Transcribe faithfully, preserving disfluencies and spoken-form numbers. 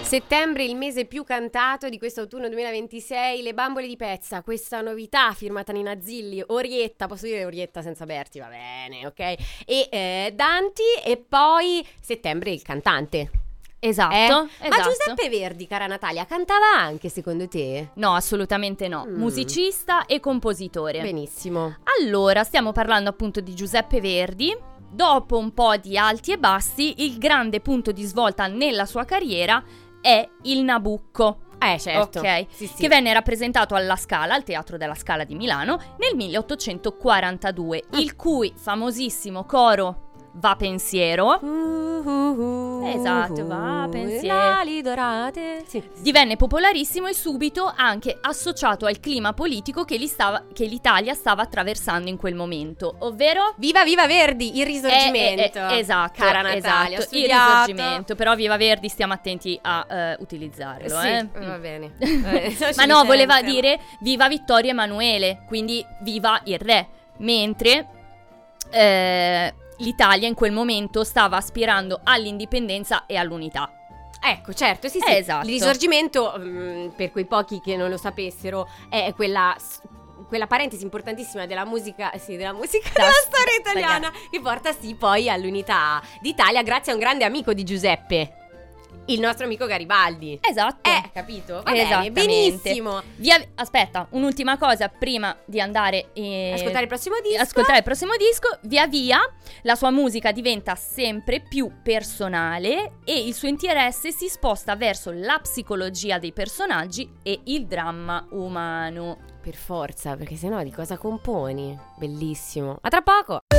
Settembre, il mese più cantato di questo autunno duemilaventisei, Le bambole di Pezza, questa novità firmata Nina Zilli, Orietta, posso dire Orietta senza Berti, va bene, ok? E eh, Danti, e poi Settembre il cantante. Esatto, eh? esatto. Ma Giuseppe Verdi, cara Natalia, cantava anche secondo te? No, assolutamente no. Mm. Musicista e compositore. Benissimo. Allora, stiamo parlando appunto di Giuseppe Verdi. Dopo un po' di alti e bassi, il grande punto di svolta nella sua carriera è il Nabucco. Eh, certo. Ok, sì, sì. che venne rappresentato alla Scala, al Teatro della Scala di Milano, nel milleottocentoquarantadue, Mm. il cui famosissimo coro Va pensiero, Uh, uh, uh, esatto, uh, va pensiero, le ali dorate. Sì. divenne popolarissimo e subito anche associato al clima politico che, li stava, che l'Italia stava attraversando in quel momento, ovvero Viva Viva Verdi, il risorgimento. Eh, eh, eh, esatto, cara Natalia, esatto, ho il studiato. risorgimento. Però Viva Verdi, stiamo attenti a eh, utilizzarlo. Sì, eh. va bene. Eh, Ma no, voleva dire Viva Vittorio Emanuele, quindi viva il re. Mentre eh, l'Italia in quel momento stava aspirando all'indipendenza e all'unità. Ecco, certo, sì, sì. Esatto. Il risorgimento, mh, per quei pochi che non lo sapessero, è quella quella parentesi importantissima della musica, sì, della musica Da- della storia da- italiana, che porta sì poi all'unità d'Italia grazie a un grande amico di Giuseppe, il nostro amico Garibaldi. Esatto. Eh, capito? Va bene, Esattamente. benissimo. Via- aspetta, un'ultima cosa prima di andare e Ascoltare il prossimo disco. ascoltare il prossimo disco. Via via la sua musica diventa sempre più personale e il suo interesse si sposta verso la psicologia dei personaggi e il dramma umano. Per forza, perché sennò di cosa componi? Bellissimo. A tra poco.